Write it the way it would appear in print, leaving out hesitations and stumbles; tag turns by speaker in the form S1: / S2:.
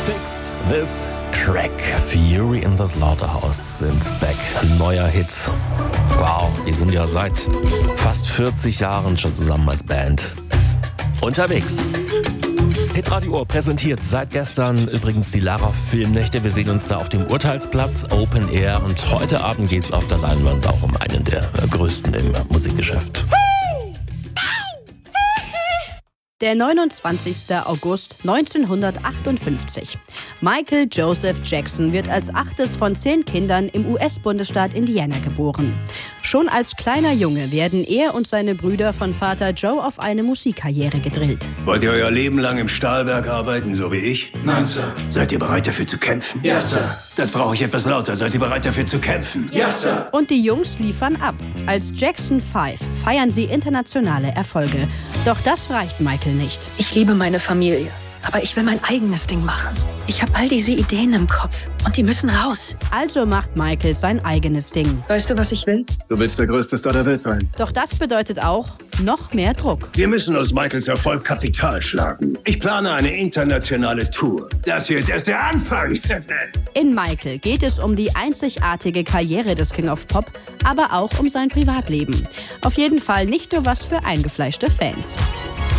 S1: Fix This Crack. Fury in the Slaughterhouse sind back. Neuer Hit. Wow, die sind ja seit fast 40 Jahren schon zusammen als Band unterwegs. Hitradio Ohr präsentiert seit gestern übrigens die Lara Filmnächte. Wir sehen uns da auf dem Urteilsplatz, Open Air. Und heute Abend geht es auf der Leinwand auch um einen der größten im Musikgeschäft.
S2: Der 29. August 1958. Michael Joseph Jackson wird als 8. von 10 Kindern im US-Bundesstaat Indiana geboren. Schon als kleiner Junge werden er und seine Brüder von Vater Joe auf eine Musikkarriere gedrillt.
S3: Wollt ihr euer Leben lang im Stahlwerk arbeiten, so wie ich?
S4: Nein, Sir.
S3: Seid ihr bereit dafür zu kämpfen?
S4: Ja, Sir.
S3: Das brauche ich etwas lauter. Seid ihr bereit dafür zu kämpfen?
S4: Ja, Sir.
S2: Und die Jungs liefern ab. Als Jackson 5 feiern sie internationale Erfolge. Doch das reicht Michael nicht.
S5: Ich liebe meine Familie, aber ich will mein eigenes Ding machen. Ich habe all diese Ideen im Kopf und die müssen raus.
S2: Also macht Michael sein eigenes Ding.
S5: Weißt du, was ich will?
S4: Du willst der größte Star der Welt sein.
S2: Doch das bedeutet auch noch mehr Druck.
S3: Wir müssen aus Michaels Erfolg Kapital schlagen. Ich plane eine internationale Tour. Das hier ist erst der Anfang.
S2: In Michael geht es um die einzigartige Karriere des King of Pop, aber auch um sein Privatleben. Auf jeden Fall nicht nur was für eingefleischte Fans.